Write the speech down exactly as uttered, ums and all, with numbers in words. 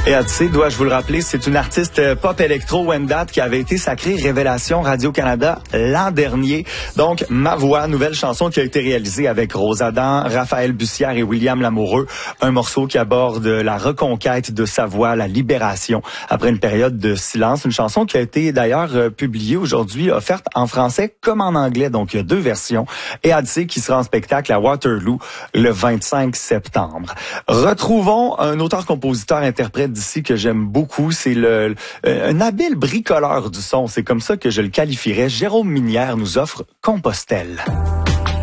Et Odyssey, dois-je vous le rappeler, c'est une artiste pop électro Wendat qui avait été sacrée Révélation Radio-Canada l'an dernier. Donc, Ma Voix, nouvelle chanson qui a été réalisée avec Rose Adam, Raphaël Bussière et William Lamoureux. Un morceau qui aborde la reconquête de sa voix, la libération après une période de silence. Une chanson qui a été d'ailleurs publiée aujourd'hui, offerte en français comme en anglais. Donc, il y a deux versions. Et Odyssey qui sera en spectacle à Waterloo le vingt-cinq septembre. Retrouvons un auteur-compositeur-interprète d'ici que j'aime beaucoup, c'est le, le un habile bricoleur du son, c'est comme ça que je le qualifierais. Jérôme Minière nous offre Compostelle.